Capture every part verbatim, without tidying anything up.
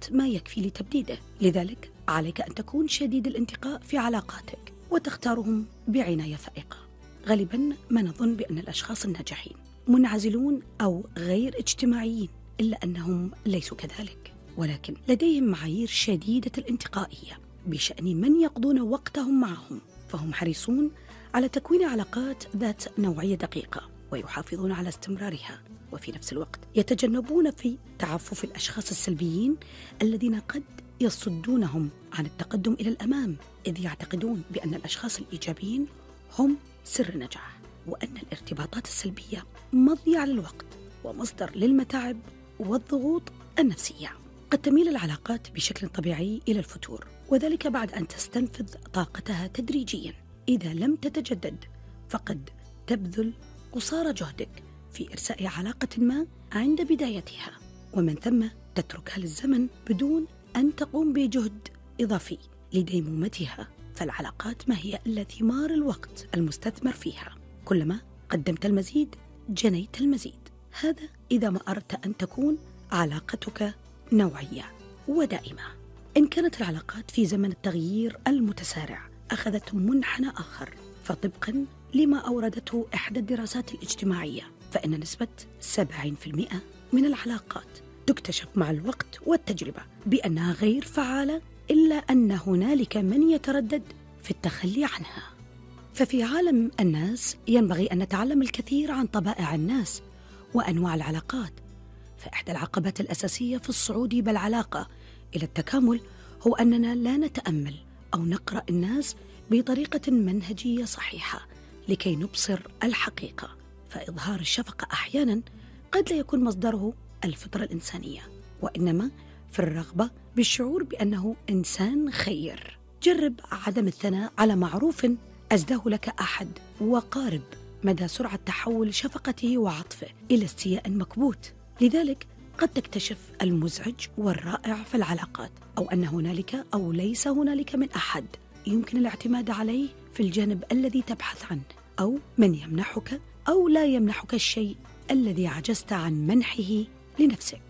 الوقت ما يكفي لتبديده. لذلك عليك أن تكون شديد الانتقاء في علاقاتك وتختارهم بعناية فائقة. غالبا ما نظن بأن الأشخاص الناجحين منعزلون أو غير اجتماعيين، إلا أنهم ليسوا كذلك، ولكن لديهم معايير شديدة الانتقائية بشأن من يقضون وقتهم معهم. فهم حريصون على تكوين علاقات ذات نوعية دقيقة ويحافظون على استمرارها، وفي نفس الوقت يتجنبون في تعفف الأشخاص السلبيين الذين قد يصدونهم عن التقدم إلى الأمام، إذ يعتقدون بأن الأشخاص الإيجابيين هم سر النجاح، وأن الارتباطات السلبية مضيعة للوقت ومصدر للمتاعب والضغوط النفسية. قد تميل العلاقات بشكل طبيعي إلى الفتور، وذلك بعد أن تستنفذ طاقتها تدريجيا. إذا لم تتجدد فقد تبذل قصارى جهدك في إرساء علاقة ما عند بدايتها، ومن ثم تتركها للزمن بدون أن تقوم بجهد إضافي لديمومتها. فالعلاقات ما هي إلا ثمار الوقت المستثمر فيها. كلما قدمت المزيد جنيت المزيد. هذا إذا ما أردت أن تكون علاقتك نوعية ودائمة. إن كانت العلاقات في زمن التغيير المتسارع أخذت منحنى آخر، فطبقا لما أوردته إحدى الدراسات الاجتماعية، فإن نسبة سبعين بالمئة من العلاقات تكتشف مع الوقت والتجربة بأنها غير فعالة، إلا أن هنالك من يتردد في التخلي عنها. ففي عالم الناس ينبغي أن نتعلم الكثير عن طبائع الناس وأنواع العلاقات. فإحدى العقبات الأساسية في الصعود بالعلاقة إلى التكامل هو أننا لا نتأمل أو نقرأ الناس بطريقة منهجية صحيحة لكي نبصر الحقيقة. فإظهار الشفقة أحيانا قد لا يكون مصدره الفطرة الإنسانية، وإنما في الرغبة بالشعور بأنه إنسان خير. جرب عدم الثناء على معروف أزداه لك أحد، وقارب مدى سرعة تحول شفقته وعطفه إلى استياء مكبوت. لذلك قد تكتشف المزعج والرائع في العلاقات، أو أن هنالك أو ليس هنالك من أحد يمكن الاعتماد عليه في الجانب الذي تبحث عنه، أو من يمنحك أو لا يمنحك الشيء الذي عجزت عن منحه لنفسك.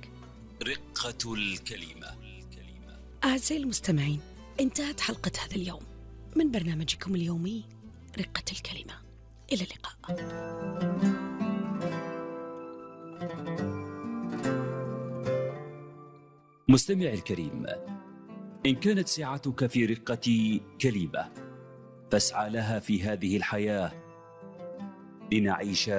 رقة الكلمة. أعزائي المستمعين، انتهت حلقة هذا اليوم من برنامجكم اليومي رقة الكلمة. إلى اللقاء. مستمع الكريم، إن كانت سعتك في رقة كلمة فاسعى لها في هذه الحياة لنعيش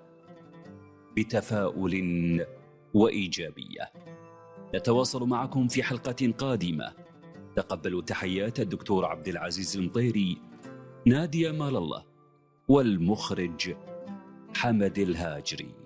بتفاؤل وإيجابية. نتواصل معكم في حلقة قادمة. تقبلوا تحيات الدكتور عبد العزيز المطيري، نادية مال الله، والمخرج حمد الهاجري.